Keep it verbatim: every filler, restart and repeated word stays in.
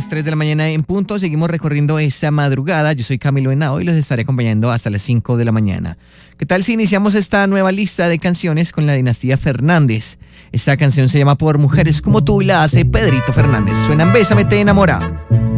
tres de la mañana en punto. Seguimos recorriendo esta madrugada. Yo soy Camilo Henao y los estaré acompañando hasta las cinco de la mañana. ¿Qué tal si iniciamos esta nueva lista de canciones con la dinastía Fernández? Esta canción se llama Por Mujeres Como Tú y la hace Pedrito Fernández. Suenan Bésame, te enamora.